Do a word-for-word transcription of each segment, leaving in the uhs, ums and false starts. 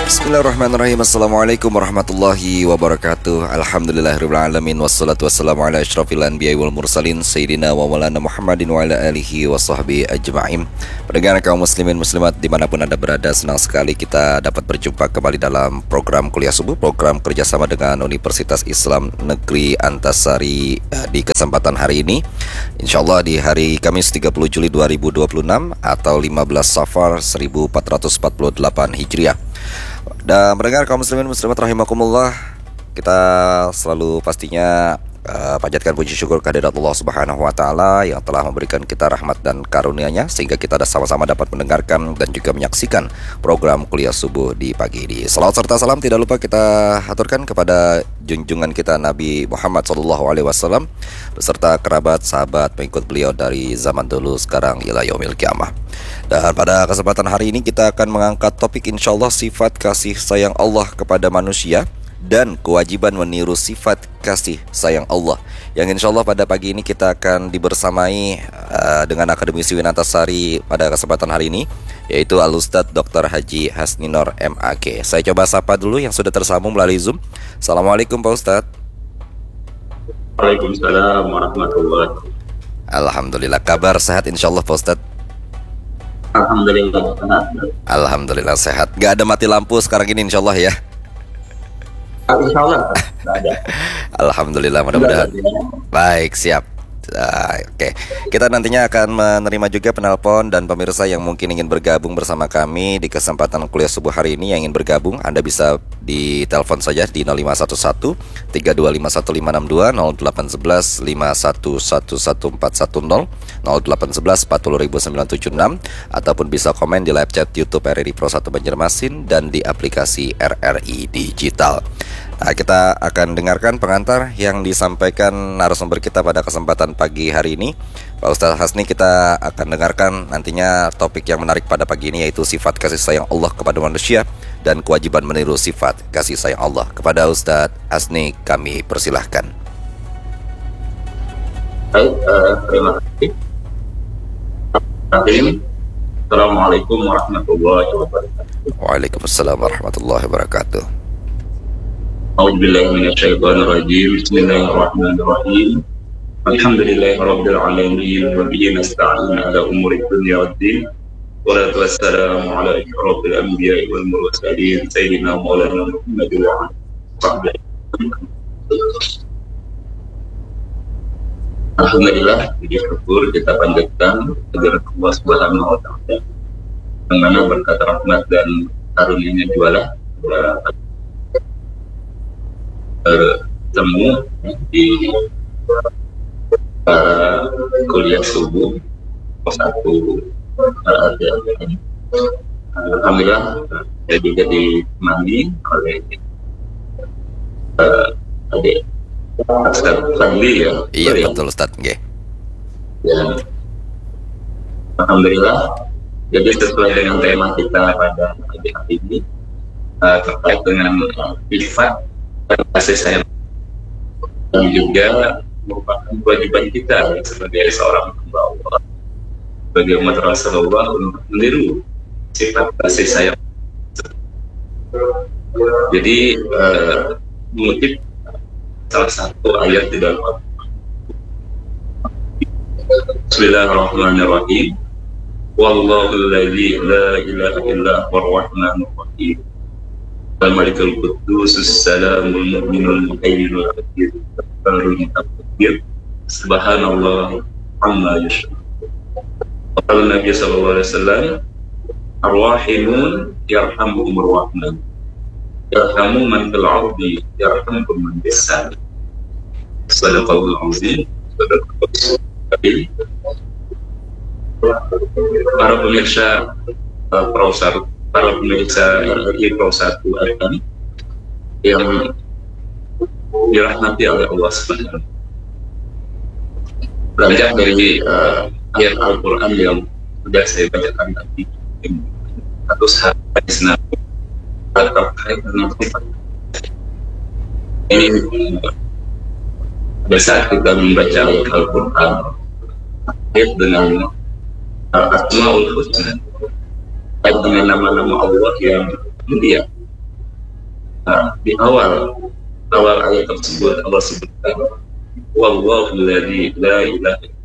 Bismillahirrahmanirrahim. Assalamualaikum warahmatullahi wabarakatuh. Alhamdulillahirrahmanirrahim. Wassalatu wassalamu ala ashrafil anbiya wal mursalin Sayyidina wa maulana Muhammadin wa ala alihi wa sahbihi ajma'in. Pendengar kaum muslimin muslimat dimanapun anda berada, senang sekali kita dapat berjumpa kembali dalam program Kuliah Subuh, program kerjasama dengan Universitas Islam Negeri Antasari di kesempatan hari ini. InsyaAllah di hari Kamis tiga puluh Juli dua ribu dua puluh enam atau lima belas Safar seribu empat ratus empat puluh delapan Hijriah. Dan mendengar kaum muslimin muslimat rahimakumullah, kita selalu pastinya uh, panjatkan puji syukur kehadirat Allah Subhanahu wa taala yang telah memberikan kita rahmat dan karunia-Nya sehingga kita sama-sama dapat mendengarkan dan juga menyaksikan program Kuliah Subuh di pagi ini. Salawat serta salam tidak lupa kita haturkan kepada junjungan kita Nabi Muhammad sallallahu alaihi wasallam beserta kerabat, sahabat, pengikut beliau dari zaman dulu, sekarang, ila yaumil qiyamah. Dan pada kesempatan hari ini kita akan mengangkat topik insyaallah sifat kasih sayang Allah kepada manusia dan kewajiban meniru sifat kasih sayang Allah, yang insyaallah pada pagi ini kita akan dibersamai uh, dengan akademisi Win Antasari pada kesempatan hari ini, yaitu Al-Ustadz Doktor Haji Hasninor M A G. Saya coba sapa dulu yang sudah tersambung melalui Zoom. Assalamualaikum Pak Ustadz. Waalaikumsalam warahmatullahi wabarakatuh. Alhamdulillah, kabar sehat insyaallah Pak Ustadz. Alhamdulillah sehat. Alhamdulillah sehat. Gak ada mati lampu sekarang ini insyaallah ya. Insyaallah tidak ada. Alhamdulillah, mudah-mudahan. Baik, siap. Uh, Oke, okay. Kita nantinya akan menerima juga penelpon dan pemirsa yang mungkin ingin bergabung bersama kami di kesempatan Kuliah Subuh hari ini. Yang ingin bergabung, Anda bisa ditelepon saja di nol lima satu satu tiga dua lima satu lima enam dua, nol delapan satu satu lima satu satu satu empat satu nol, nol delapan satu satu empat nol sembilan tujuh enam, ataupun bisa komen di live chat YouTube R R I Pro satu Banjarmasin dan di aplikasi R R I Digital. Nah, kita akan dengarkan pengantar yang disampaikan narasumber kita pada kesempatan pagi hari ini, Pak Ustadz Hasni. Kita akan dengarkan nantinya topik yang menarik pada pagi ini, yaitu sifat kasih sayang Allah kepada manusia dan kewajiban meniru sifat kasih sayang Allah. Kepada Ustadz Hasni kami persilahkan. Baik, uh, terima kasih. Assalamualaikum warahmatullahi wabarakatuh. Waalaikumsalam warahmatullahi wabarakatuh. A'udzubillahi minasyaitonirrajim. Bismillahirrahmanirrahim. Alhamdulillahi rabbil alamin wa bihi nasta'in ala umuri dunya waddin. Wassalatu wassalamu ala asyrafil anbiya'i wal mursalin sayyidina maulana Muhammad wa ala sahbihi. Alhamdulillah, puji syukur kita panjatkan kepada Allah Subhanahu wa taala yang mana berkat rahmat dan karunia-Nya jualah bertemu di para kuliah subuh satu ini. Alhamdulillah saya juga ditemani oleh uh, adik Ustaz Fadli ya. Iya ya, betul Ustaz. Okay. Ya. Alhamdulillah. Jadi sesuai dengan tema kita pada pagi hari ini uh, terkait dengan uh, sifat kasih sayang dan juga merupakan kewajiban kita sebagai seorang hamba Allah, sebagai umat Rasulullah, untuk meniru sifat kasih sayang. Jadi uh, mengutip salah satu ayat di dalam Al-Quran, Bismillahirrahmanirrahim. Wallahu alladzi la ilaha illa huwar rahmanur rahim. Al-Malikul Quddus As-Salamul Mu'minul Muhaiminul Hakim Al-Barul Mutaqabbil. Subhanallah amma yashrikun. Qala Nabi sallallahu alaihi wasallam, ar-rahimun yarhamuhumur rahman, yarhamu man fil ardi yarhamukum man fis sama. Sadaqallahul azim. Sadaqallahul azim. Para pemirsa uh, Prosar para pemirsa R R I Pro satu yang dirahmati oleh Allah Subhanahu wa taala. Beranjak dari uh, ayat Al-Quran yang sudah saya bacakan tadi, atau hadis Nabi terkait dengan sifat ini. Pada saat kita membaca Al-Quran terkait dengan uh, Asmaul Husna, dengan nama-nama Allah yang mulia, Nah, di awal awal ayat tersebut Allah sebutkan wallahu alladzi la ilaha illa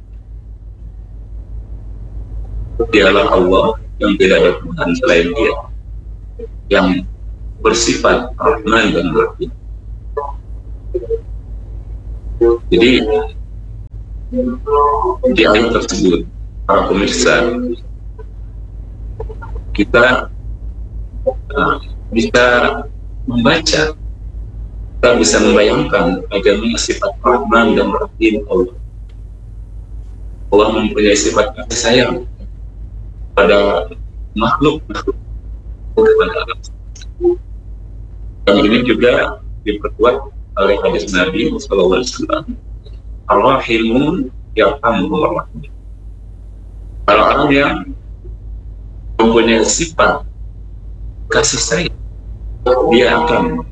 dialah Allah yang tidak ada Tuhan selain Dia, yang bersifat Rahman dan Rahim. Jadi di ayat tersebut, para pemirsa, kita uh, bisa membaca, kita bisa membayangkan bagaimana sifat Rahman dan Rahim Allah. Allah mempunyai sifat kasih sayang pada makhluk makhluk dan ini juga diperkuat oleh hadis Nabi Sallallahu Alaihi Wasallam, Ar-Rahimun yarhamuhumur rahim. Orang-orang yang mempunyai sifat kasih sayang, dia akan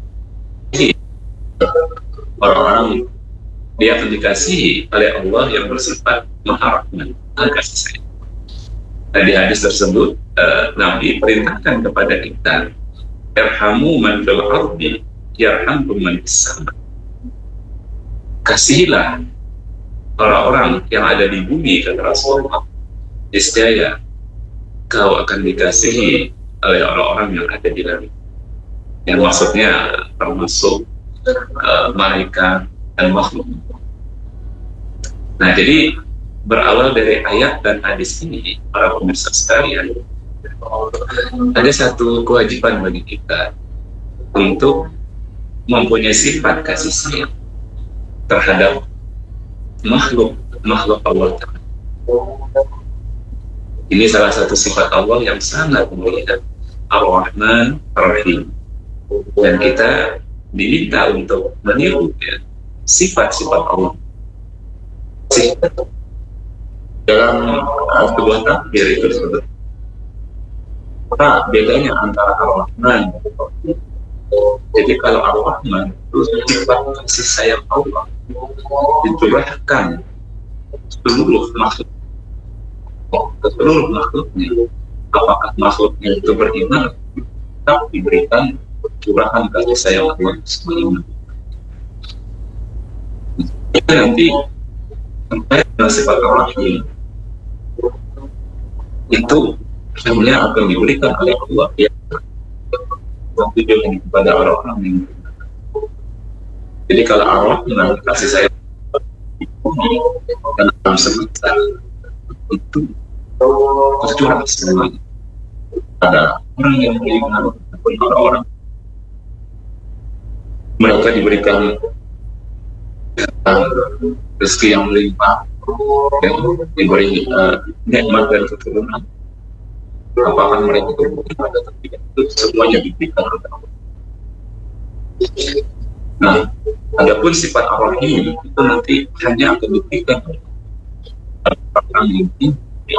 orang-orang dia akan dikasihi oleh Allah yang bersifat Maha Rahman, Maha Kasih Sayang. Dan di hadis tersebut uh, Nabi perintahkan kepada kita, yarhamu man fil ardi yarhamkum man fis sama. Kasihilah orang-orang yang ada di bumi, kata Rasulullah, niscaya kau akan dikasihi oleh orang-orang yang ada di langit. Yang maksudnya termasuk uh, malaikat dan makhluk. Nah, jadi berawal dari ayat dan hadis ini, para pemirsa sekalian, ada satu kewajiban bagi kita untuk mempunyai sifat kasih sayang terhadap makhluk makhluk Allah. Ini salah satu sifat Allah yang sangat mulia, Ar-Rahman Ar-Rahim, dan kita diminta untuk meniru ya, sifat-sifat Allah. Sifat dalam sebuah takbir itu disebut apa bedanya antara Ar-Rahman dan Ar-Rahim. Jadi kalau Ar-Rahman itu sifat kasih sayang Allah dicurahkan seluruh makhluk ke seluruh makhluknya, apakah makhluknya itu beriman tetap diberikan curahan kasih sayang Allah semuanya. Nanti sampai dengan sifat Ar-Rahim itu hanya akan diberikan oleh Allah ya, waktu dia kepada orang-orang yang jadi kalau Ar-Rahman kasih sayang dan alam semesta itu tercurah semuanya pada orang yang beriman ataupun orang-orang mereka diberikan uh, rezeki yang melimpah, yang diberi uh, nikmat dan keturunan. Apakah mereka berbuat pada ketika itu semuanya diberikan oleh Allah. Nah, adapun sifat Ar-Rahim itu nanti hanya akan diberikan oleh orang yang ini.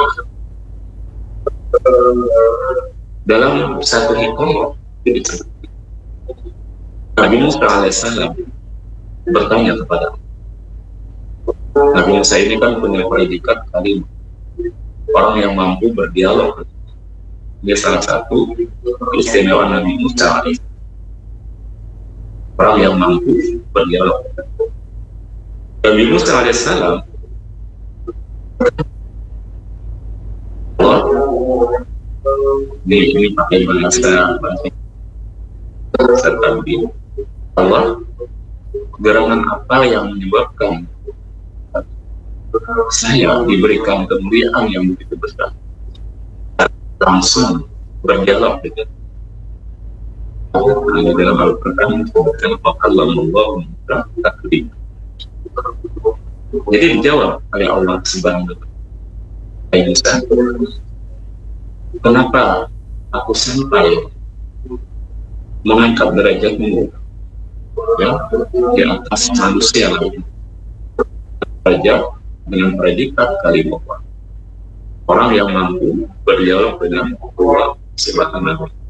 Dalam satu hikmah itu disebut Nabi Musa alaihissalam bertanya kepada Nabi Musa ini kan punya predikat kalimat orang yang mampu berdialog. Dia salah satu istimewa Nabi Musa alaihissalam, orang yang mampu berdialog. Nabi Musa alaihissalam Allah ini, ini pakai bahasa bahasa tadi Allah, gerangan apa yang menyebabkan saya diberikan kemuliaan yang begitu besar, langsung berdialog dengan Allah. Dalam Al-Quran disebutkan Allah taklim. Jadi dijawab oleh Allah Subhanahu wa Ta'ala, kenapa aku sampai mengangkat derajatmu ya di atas manusia lain, derajat dengan predikat kalimat orang yang mampu berdialog dengan Allah Subhanahu wa Ta'ala.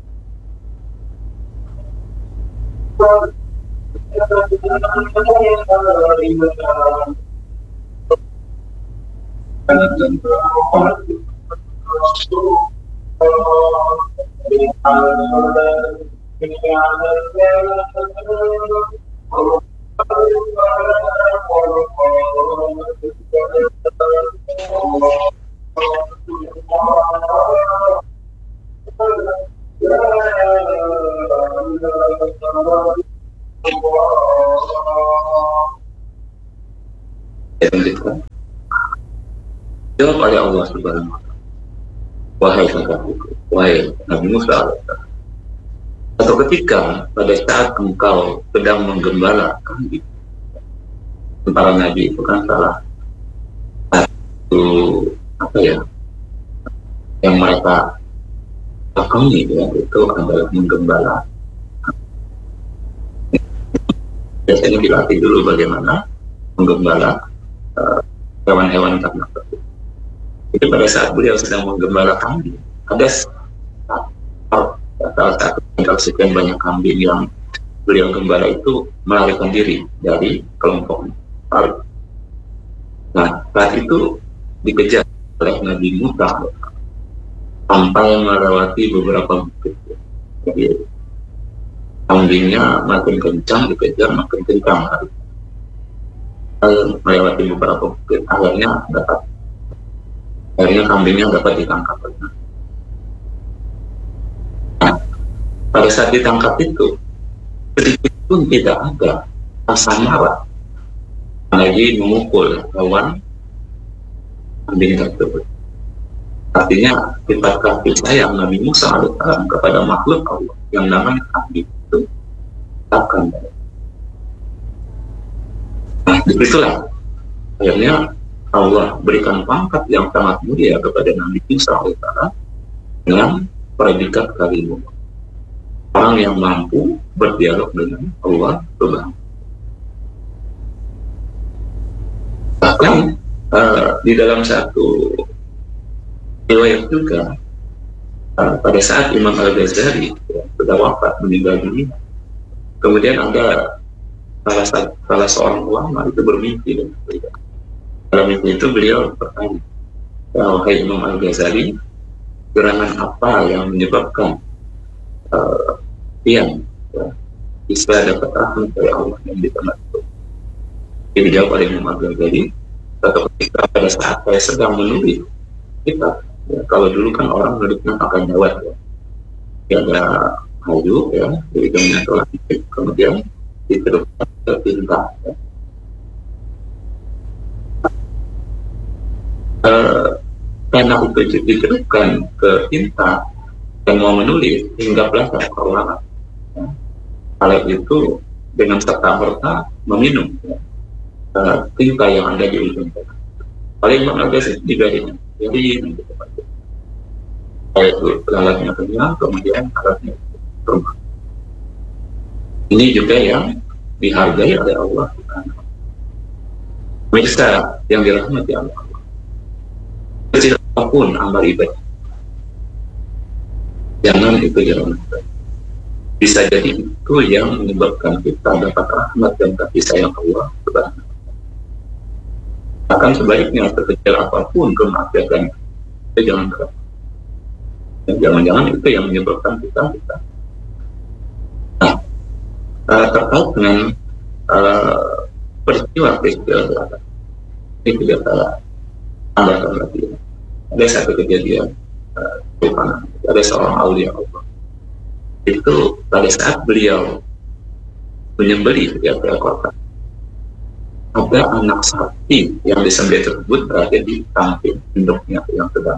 Jawab oleh Allah Subhanahu wa Ta'ala, wahai kekasihku, wahai Nabi Musa alaihissalam, atau ketika pada saat engkau sedang menggembala kambing, para nabi itu kan salah satu apa ya yang mereka lakoni ya, itu adalah menggembala. Biasanya dilatih dulu bagaimana menggembala uh, hewan-hewan ternak. Jadi pada saat beliau sedang menggembala kambing, ada salah satu antara sekian banyak kambing yang beliau gembala itu melarikan diri dari kelompok. Nah, saat itu dikejar oleh Nabi Musa sampai melewati beberapa bukit. Jadi kambingnya makin kencang, dikejar makin kencang. Melewati beberapa bukit, akhirnya dapat akhirnya kambingnya dapat ditangkap. Nah, pada saat ditangkap itu sedikit pun tidak ada rasa marah lagi memukul lawan kambing tersebut. Artinya sifat kasih sayang Nabi Musa alaihissalam kepada makhluk Allah yang namanya kambing itu akan. Nah, disitulah akhirnya Allah berikan pangkat yang sangat mulia kepada Nabi Musa alaihissalam dengan predikat kalimah, orang yang mampu berdialog dengan Allah Subhanahu. Bahkan uh, di dalam satu riwayat juga uh, pada saat Imam Al-Ghazali ya, sudah wafat meninggal dunia, kemudian ada salah, salah seorang ulama itu bermimpi dengan beliau. Dalam mimpi itu beliau bertanya, wahai Imam Al-Ghazali, gerangan apa yang menyebabkan uh, yang ya, bisa dapat rahmat dari Allah yang di tempat itu? Dia dijawab oleh Imam Al-Ghazali, atau ketika pada saat saya sedang menulis kita, ya, kalau dulu kan orang menulisnya pakai jawab ya, ya ada kayu ya, jadi kemudian sholat kemudian diteruskan ke tinta. Ya. Uh, karena itu diteruskan ke tinta dan mau menulis hingga belasan perorangan. Ya. Kalau itu dengan serta-merta meminum ya, uh, tinta yang ada di ujung tangan. Paling agak juga ini. Jadi itu alatnya kenyang, kemudian alatnya rumah. Ini juga yang dihargai oleh Allah. Pemirsa yang dirahmati Allah. Kecil apapun amal ibadah, jangan itu jangan. Bisa jadi itu yang menyebabkan kita dapat rahmat dan kasih sayang Allah Subhanahu. Akan sebaliknya, sekecil apapun kemaksiatan, itu jangan terlalu. Jangan-jangan itu yang menyebabkan kita kita. Nah, uh, terkait dengan uh, peristiwa-peristiwa ini tidak salah. Tambahkan lagi, ada satu kejadian, uh, ada seorang aulia Allah. Itu pada saat beliau menyembelih setiap ekor kambing, ada anak sapi yang disembelih tersebut berada di samping induknya yang sedang.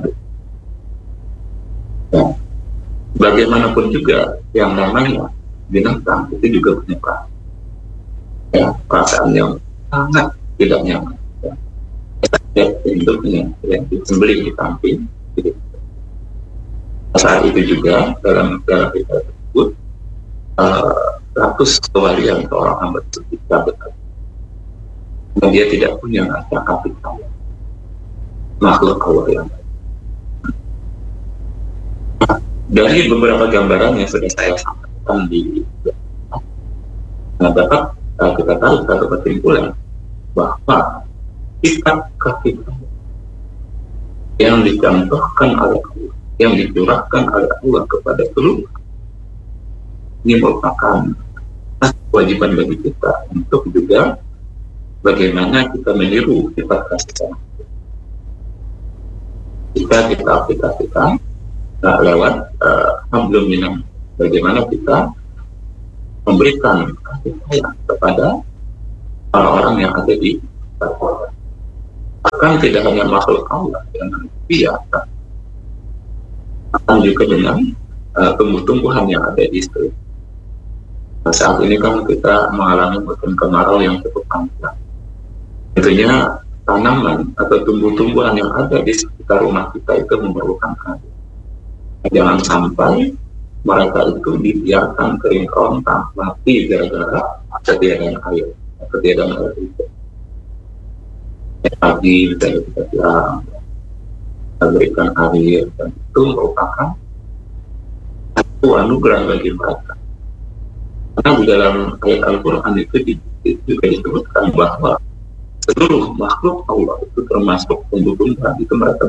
Ya. Bagaimanapun juga yang namanya binatang itu juga punya perasaan, ya, perasaan yang sangat tidak nyaman. Ya. Induknya yang disembelih di samping. Gitu. Saat itu juga dalam negara kita tersebut uh, ratus kewalian seorang hamba tersebut betul. Dan dia tidak punya rasa kasih sayang makhluk Allah yang baik. Nah, dari beberapa gambaran yang sudah saya sampaikan di nah, dapat uh, kita tahu satu kesimpulan bahwa sifat kasih sayang yang dicontohkan oleh Allah, yang dicurahkan oleh Allah kepada seluruh ini merupakan kewajiban bagi kita untuk juga bagaimana kita meniru sifat kasih sayang. Jika kita aplikasikan uh, lewat uh, hablum minam, bagaimana kita memberikan kasih sayang kepada orang-orang yang ada di sekitar. Akan tidak hanya makhluk Allah yang biasa, akan juga dengan uh, tumbuh-tumbuhan yang ada di sekitar. Nah, saat ini kan kita mengalami musim kemarau yang cukup panjang. Tentunya tanaman atau tumbuh-tumbuhan yang ada di sekitar rumah kita itu memerlukan air. Jangan sampai mereka itu dibiarkan kering kerontang, mati gara-gara ketiadaan air, ketiadaan air itu. Pagi kita kita bilang, kita berikan air, dan itu merupakan satu anugerah bagi mereka. Karena di dalam ayat Al-Quran itu juga disebutkan bahwa seluruh makhluk Allah itu termasuk tumbuh-tumbuhan itu mereka.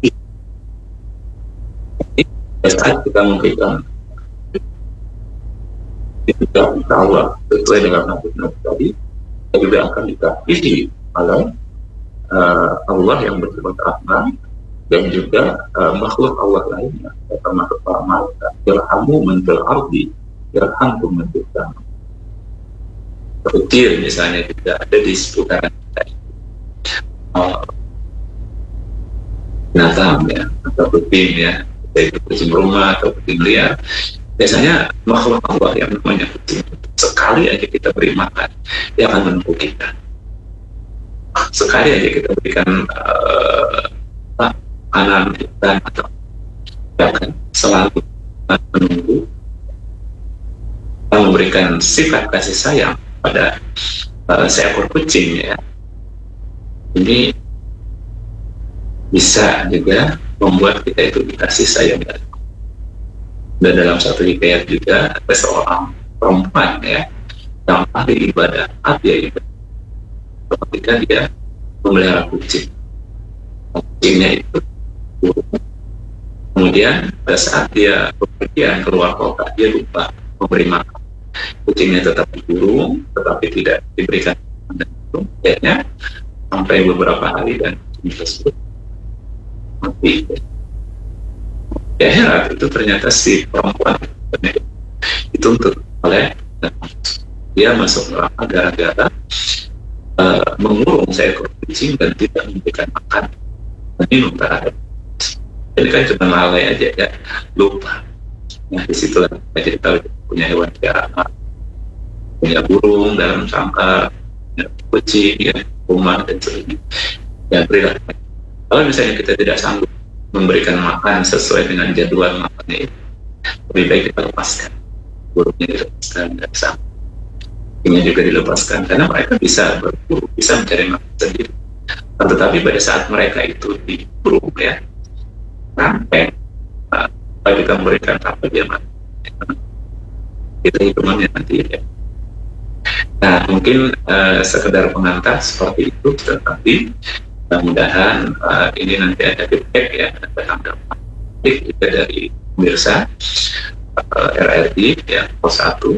Jadi saat kita memberikan kita Allah sesuai dengan nabi-nabi tadi, kita juga akan dikasihi oleh uh, Allah yang bersifat rahman dan juga uh, makhluk Allah lainnya, termasuk para malaikat. Yarhamu man fil ardi yarhamkum man fis sama. Kecil misalnya tidak ada di seputaran kita uh, binatang ya, atau kucing ya, yaitu kucing rumah atau kucing liar. Biasanya makhluk Allah yang namanya kucing, sekali aja kita beri makan, dia akan menempuh kita. Sekali aja kita berikan uh, makanan dan atau dia akan selalu menunggu, memberikan sifat kasih sayang pada uh, seekor kucing ya. Ini bisa juga membuat kita itu dikasih sayang. Dan dalam satu hikayat juga ada seorang perempuan ya yang ahli ibadah, dia ibadah. Ketika dia memelihara kucing, kucingnya itu kemudian pada saat dia bepergian keluar kota, dia lupa memberi makan. Kucingnya tetap dikurung, tetapi tidak diberikan makan. Akhirnya sampai beberapa hari dan kucing tersebut mati. Ya heran, itu ternyata si perempuan itu untuk oleh dia masuk neraka gara-gara uh, mengurung seekor kucing dan tidak memberikan makan dan minum terhadap. Jadi kan cuma lalai aja ya, lupa. Nah disitulah kita jadi tahu punya hewan peliharaan, punya burung dalam sangkar, punya kucing, ya, rumah dan sebagainya. Ya berilah. Kalau misalnya kita tidak sanggup memberikan makan sesuai dengan jadwal makannya itu, lebih baik kita lepaskan. Burungnya dilepaskan dari sangkar, kucingnya juga dilepaskan, karena mereka bisa berburu, bisa mencari makan sendiri. Tetapi pada saat mereka itu diburu ya, sampai uh, kita memberikan apa dia makan, kita hitungannya nanti ya. Nah mungkin uh, sekedar pengantar seperti itu, tetapi mudah-mudahan uh, ini nanti ada feedback ya, ada tanggapan juga dari pemirsa uh, R R I ya pos satu.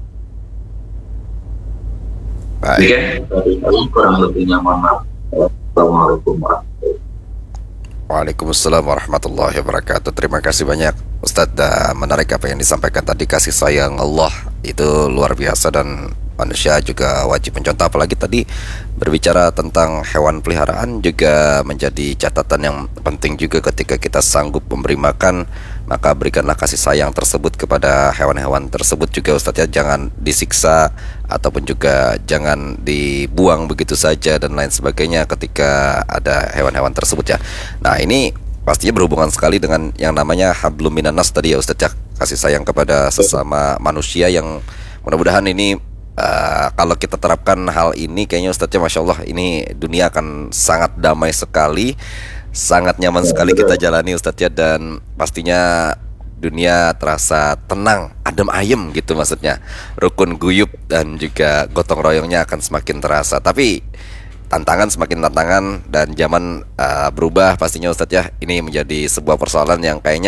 Baik. Dari kurang lebihnya mohon maaf. Assalamualaikum warahmatullahi wabarakatuh. Waalaikumsalam warahmatullahi wabarakatuh. Terima kasih banyak Ustadz, dan menarik apa yang disampaikan tadi. Kasih sayang Allah itu luar biasa dan manusia juga wajib mencontoh. Apalagi tadi berbicara tentang hewan peliharaan juga menjadi catatan yang penting juga. Ketika kita sanggup memberi makan, maka berikanlah kasih sayang tersebut kepada hewan-hewan tersebut juga Ustadz ya. Jangan disiksa ataupun juga jangan dibuang begitu saja dan lain sebagainya ketika ada hewan-hewan tersebut ya. Nah ini pastinya berhubungan sekali dengan yang namanya hablum minan nas tadi ya Ustadz ya. Kasih sayang kepada sesama manusia, yang mudah-mudahan ini Uh, kalau kita terapkan hal ini, kayaknya Ustadznya Masya Allah, ini dunia akan sangat damai sekali, sangat nyaman sekali kita jalani Ustadznya. Dan pastinya dunia terasa tenang, adem ayem gitu maksudnya. Rukun guyub dan juga gotong royongnya akan semakin terasa. Tapi tantangan semakin tantangan dan zaman uh, berubah pastinya Ustadznya. Ini menjadi sebuah persoalan yang kayaknya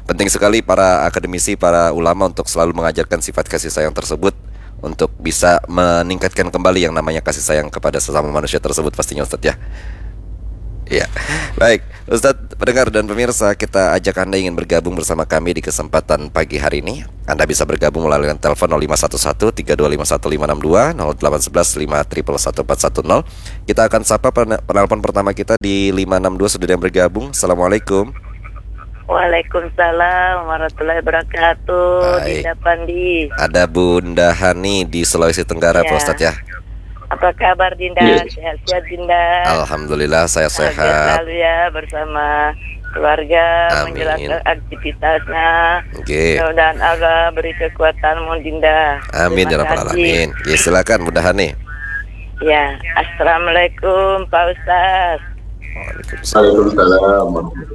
Penting sekali para akademisi, para ulama untuk selalu mengajarkan sifat kasih sayang tersebut untuk bisa meningkatkan kembali yang namanya kasih sayang kepada sesama manusia tersebut pastinya Ustadz ya. Iya, baik Ustadz, pendengar dan pemirsa, kita ajak Anda ingin bergabung bersama kami di kesempatan pagi hari ini. Anda bisa bergabung melalui telepon nol lima satu satu tiga dua lima satu lima enam dua, nol delapan satu satu lima satu satu empat satu nol. Kita akan sapa pen- penelpon pertama kita di lima enam dua sudah yang bergabung. Assalamualaikum. Waalaikumsalam warahmatullahi wabarakatuh. Baik. Dinda Pandi. Ada Bunda Hani di Sulawesi Tenggara, Ya. Pak Ustadz ya. Apa kabar Dinda? Ya. Sehat-sehat Dinda? Alhamdulillah saya Sehat sehat. selalu ya bersama keluarga Amin. menjalankan aktivitasnya. Oke. Mudah-mudahan Allah beri kekuatanmu Dinda. Amin ya Terima rabbal kasih. alamin. Ya, silakan Bunda Hani. Ya, assalamualaikum Pak Ustaz. Waalaikumsalam. Waalaikumsalam.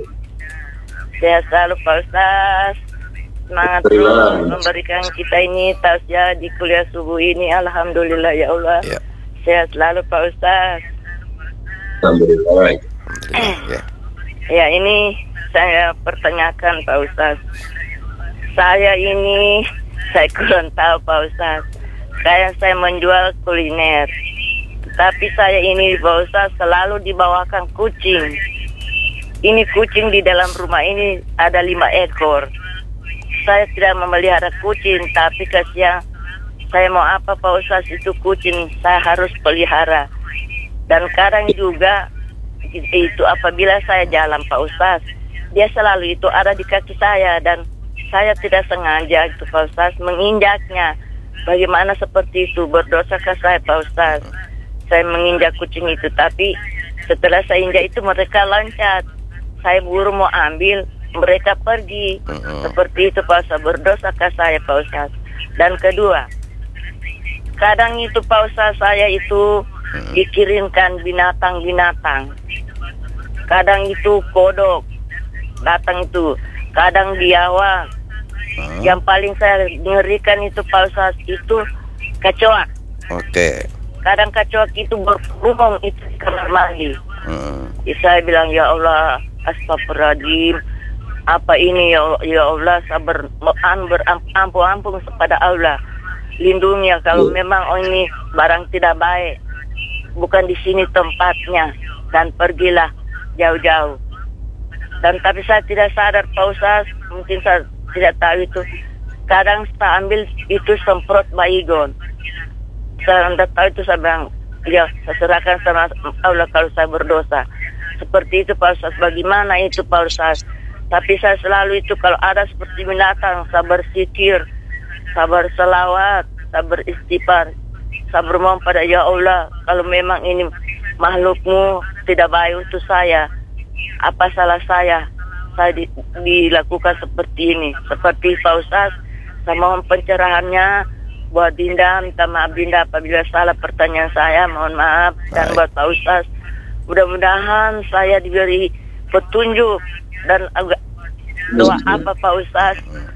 Sehat selalu Pak Ustaz. Semangat Alhamdulillah. terus memberikan kita ini tausiah di kuliah subuh ini. Alhamdulillah ya Allah. Ya. Sehat selalu Pak Ustaz. Alhamdulillah. Alhamdulillah. Ya. Ya ini saya pertanyakan Pak Ustaz. Saya ini saya kurang tahu Pak Ustaz. Kayak saya menjual kuliner. Tapi saya ini Pak Ustaz selalu dibawakan kucing. Ini kucing di dalam rumah ini ada lima ekor. Saya tidak memelihara kucing, tapi kasihan saya mau apa Pak Ustaz, itu kucing saya harus pelihara. Dan kadang juga itu apabila saya jalan Pak Ustaz, dia selalu itu ada di kaki saya dan saya tidak sengaja itu Pak Ustaz menginjaknya. Bagaimana seperti itu, berdosakah saya Pak Ustaz? Saya menginjak kucing itu, tapi setelah saya injak itu mereka loncat. Saya buru mau ambil, mereka pergi. Mm-mm. Seperti itu Pak Ustaz, berdosakah saya Pak Ustaz? Dan kedua, kadang itu Pak Ustaz saya itu dikirimkan binatang-binatang. Kadang itu kodok datang itu, kadang biawak. Hmm. Yang paling saya ngerikan itu Pak Ustaz itu kecoak. Oke. Kadang kecoak itu berkerumun itu di kamar mandi. Hmm. Saya bilang ya Allah, astagfirullahaladzim. Apa ini ya, ya Allah, sabar berampun-ampun kepada Allah. Lindungi ya kalau memang oh ini barang tidak baik. Bukan di sini tempatnya dan pergilah jauh-jauh. Dan tapi saya tidak sadar Pak Ustaz, mungkin saya tidak tahu itu. Kadang saya ambil itu semprot baygon. Saya tidak tahu itu, saya bilang ya saya serahkan sama Allah kalau saya berdosa. Seperti itu Pak Ustaz. Bagaimana itu Pak Ustaz? Tapi saya selalu itu kalau ada seperti binatang, saya berzikir, saya berselawat, saya beristighfar, saya bermohon pada ya Allah, kalau memang ini makhlukmu tidak baik untuk saya, apa salah saya, saya di, dilakukan seperti ini. Seperti Pak Ustaz, saya mohon pencerahannya buat Dinda, minta maaf Dinda apabila salah pertanyaan saya, mohon maaf. Dan buat Pak Ustaz, mudah-mudahan saya diberi petunjuk dan agak doa apa Pak Ustaz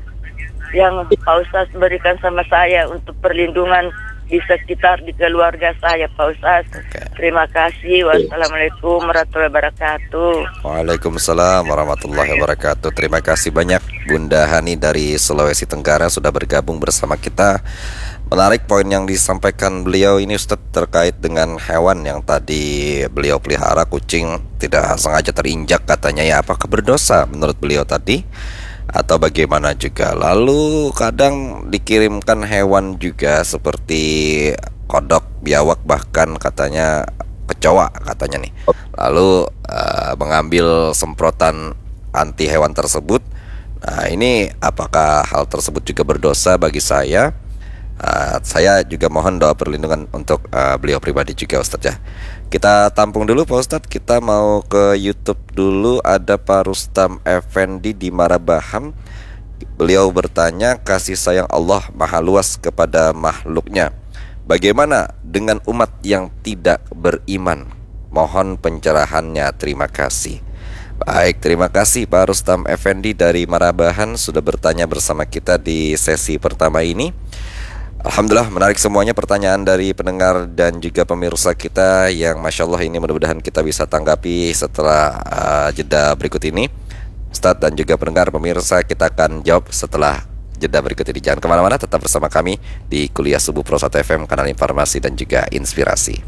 yang Pak Ustaz berikan sama saya untuk perlindungan di sekitar di keluarga saya Pak Ustaz. Oke. Terima kasih. Wassalamualaikum warahmatullahi wabarakatuh. Waalaikumsalam warahmatullahi wabarakatuh. Terima kasih banyak Bunda Hani dari Sulawesi Tenggara sudah bergabung bersama kita. Menarik poin yang disampaikan beliau ini Ustadz terkait dengan hewan yang tadi beliau pelihara, kucing tidak sengaja terinjak katanya, ya apakah berdosa menurut beliau tadi atau bagaimana juga. Lalu kadang dikirimkan hewan juga seperti kodok, biawak, bahkan katanya kecoa katanya nih. Lalu uh, mengambil semprotan anti hewan tersebut. Nah ini apakah hal tersebut juga berdosa bagi saya? Uh, saya juga mohon doa perlindungan untuk uh, beliau pribadi juga Ustadz ya. Kita tampung dulu Pak Ustadz. Kita mau ke YouTube dulu. Ada Pak Rustam Effendi di Marabaham. Beliau bertanya, kasih sayang Allah maha luas kepada makhluknya, bagaimana dengan umat yang tidak beriman? Mohon pencerahannya, terima kasih. Baik, terima kasih Pak Rustam Effendi dari Marabahan sudah bertanya bersama kita di sesi pertama ini. Alhamdulillah menarik semuanya pertanyaan dari pendengar dan juga pemirsa kita yang Masya Allah ini mudah-mudahan kita bisa tanggapi setelah uh, jeda berikut ini. Ustadz dan juga pendengar pemirsa, kita akan jawab setelah jeda berikut ini. Jangan kemana-mana, tetap bersama kami di Kuliah Subuh Pro satu F M, kanal informasi dan juga inspirasi.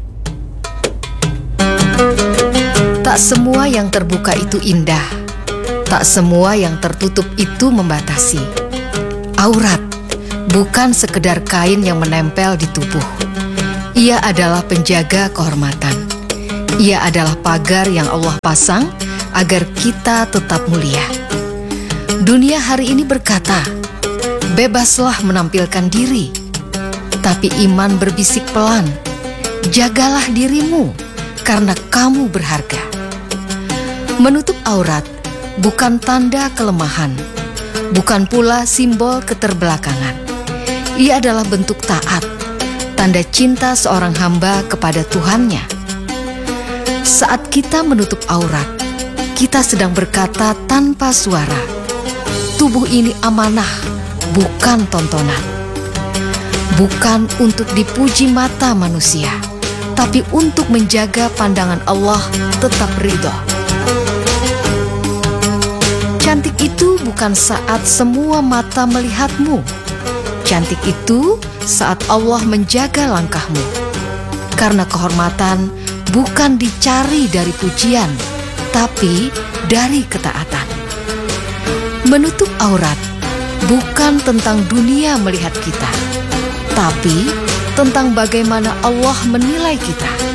Tak semua yang terbuka itu indah, tak semua yang tertutup itu membatasi. Aurat bukan sekedar kain yang menempel di tubuh. Ia adalah penjaga kehormatan. Ia adalah pagar yang Allah pasang agar kita tetap mulia. Dunia hari ini berkata, bebaslah menampilkan diri. Tapi iman berbisik pelan, jagalah dirimu karena kamu berharga. Menutup aurat bukan tanda kelemahan, bukan pula simbol keterbelakangan. Ia adalah bentuk taat, tanda cinta seorang hamba kepada Tuhannya. Saat kita menutup aurat, kita sedang berkata tanpa suara, tubuh ini amanah, bukan tontonan. Bukan untuk dipuji mata manusia, tapi untuk menjaga pandangan Allah tetap ridho. Cantik itu bukan saat semua mata melihatmu. Cantik itu saat Allah menjaga langkahmu. Karena kehormatan bukan dicari dari pujian, tapi dari ketaatan. Menutup aurat bukan tentang dunia melihat kita, tapi tentang bagaimana Allah menilai kita.